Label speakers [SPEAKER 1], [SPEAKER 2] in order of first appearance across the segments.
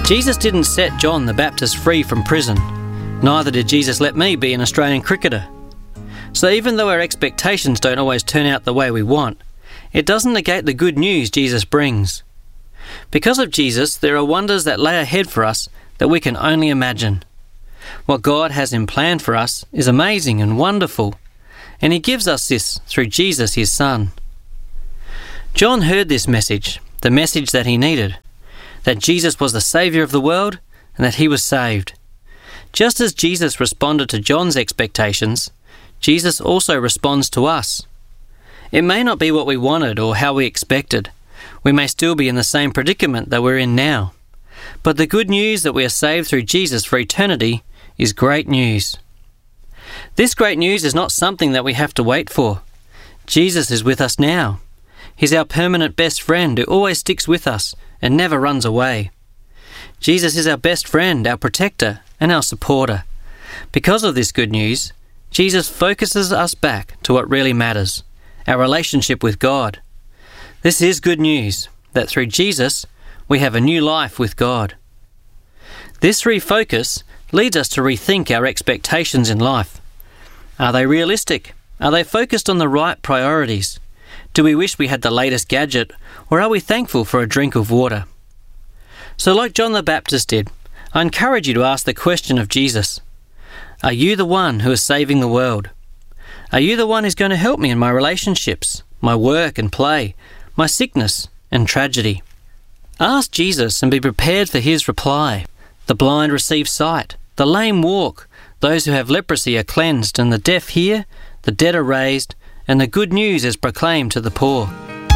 [SPEAKER 1] Jesus didn't set John the Baptist free from prison. Neither did Jesus let me be an Australian cricketer. So even though our expectations don't always turn out the way we want, it doesn't negate the good news Jesus brings. Because of Jesus, there are wonders that lay ahead for us that we can only imagine. What God has in plan for us is amazing and wonderful, and He gives us this through Jesus, His Son. John heard this message, the message that he needed, that Jesus was the Saviour of the world and that he was saved. Just as Jesus responded to John's expectations, Jesus also responds to us. It may not be what we wanted or how we expected. We may still be in the same predicament that we're in now. But the good news that we are saved through Jesus for eternity is great news. This great news is not something that we have to wait for. Jesus is with us now. He's our permanent best friend who always sticks with us and never runs away. Jesus is our best friend, our protector, and our supporter. Because of this good news, Jesus focuses us back to what really matters, our relationship with God. This is good news, that through Jesus, we have a new life with God. This refocus leads us to rethink our expectations in life. Are they realistic? Are they focused on the right priorities? Do we wish we had the latest gadget, or are we thankful for a drink of water? So like John the Baptist did, I encourage you to ask the question of Jesus. Are you the one who is saving the world? Are you the one who's going to help me in my relationships, my work and play, my sickness and tragedy? Ask Jesus and be prepared for His reply. The blind receive sight, the lame walk, those who have leprosy are cleansed, and the deaf hear, the dead are raised, and the good news is proclaimed to the poor.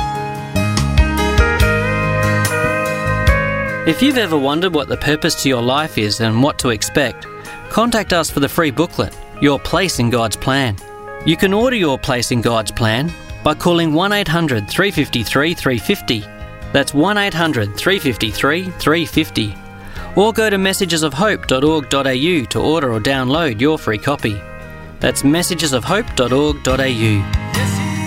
[SPEAKER 1] If you've ever wondered what the purpose to your life is and what to expect, contact us for the free booklet, Your Place in God's Plan. You can order your place in God's plan by calling 1-800-353-350. That's 1-800-353-350. Or go to messagesofhope.org.au to order or download your free copy. That's messagesofhope.org.au.